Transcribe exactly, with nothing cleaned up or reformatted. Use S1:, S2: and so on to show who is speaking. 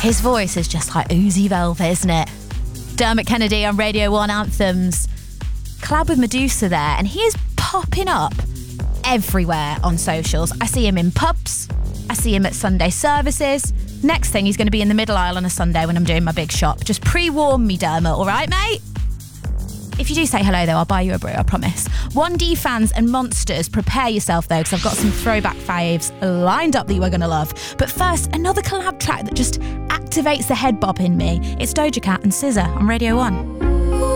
S1: His voice is just like oozy velvet, isn't it? Dermot Kennedy on Radio one Anthems. Collab with Medusa there, and he is popping up everywhere on socials. I see him in pubs. I see him at Sunday services. Next thing, he's going to be in the middle aisle on a Sunday when I'm doing my big shop. Just pre-warn me, Dermot, all right, mate? If you do say hello, though, I'll buy you a brew, I promise. one D fans and monsters, prepare yourself, though, because I've got some throwback faves lined up that you are going to love. But first, another collab track that just activates the head bob in me. It's Doja Cat and S Z A on Radio one.